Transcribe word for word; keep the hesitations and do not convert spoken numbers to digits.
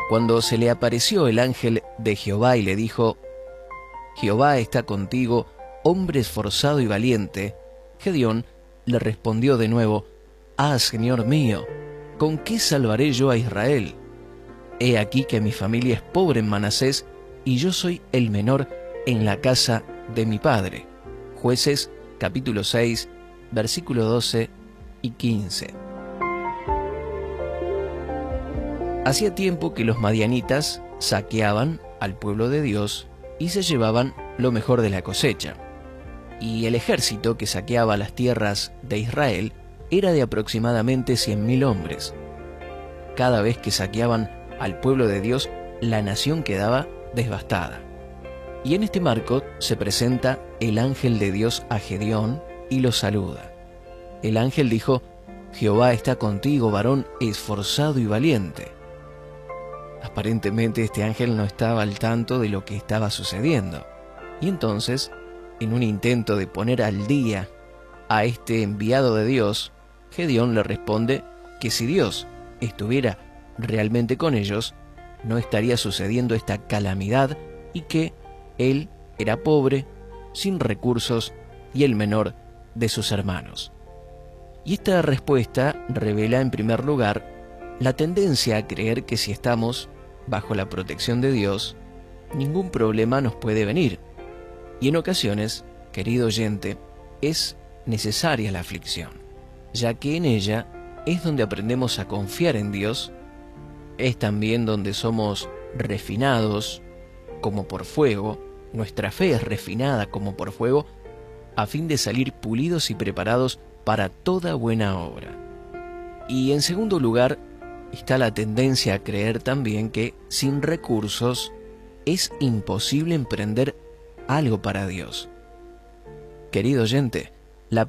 Cuando se le apareció el ángel de Jehová y le dijo: Jehová está contigo, hombre esforzado y valiente, Gedeón le respondió de nuevo: Ah, Señor mío, ¿con qué salvaré yo a Israel? He aquí que mi familia es pobre en Manasés, y yo soy el menor en la casa de mi padre. Jueces, capítulo seis, versículo doce y quince. Hacía tiempo que los madianitas saqueaban al pueblo de Dios y se llevaban lo mejor de la cosecha. Y el ejército que saqueaba las tierras de Israel era de aproximadamente cien mil hombres. Cada vez que saqueaban al pueblo de Dios, la nación quedaba devastada. Y en este marco se presenta el ángel de Dios a Gedeón y lo saluda. El ángel dijo: Jehová está contigo, varón esforzado y valiente. Aparentemente este ángel no estaba al tanto de lo que estaba sucediendo. Y entonces, en un intento de poner al día a este enviado de Dios, Gedeón le responde que si Dios estuviera realmente con ellos, no estaría sucediendo esta calamidad y que él era pobre, sin recursos y el menor de sus hermanos. Y esta respuesta revela en primer lugar la tendencia a creer que si estamos bajo la protección de Dios, ningún problema nos puede venir. Y en ocasiones, querido oyente, es necesaria la aflicción, ya que en ella es donde aprendemos a confiar en Dios, es también donde somos refinados como por fuego, nuestra fe es refinada como por fuego, a fin de salir pulidos y preparados para toda buena obra. Y en segundo lugar, está la tendencia a creer también que sin recursos es imposible emprender algo para Dios. Querido oyente,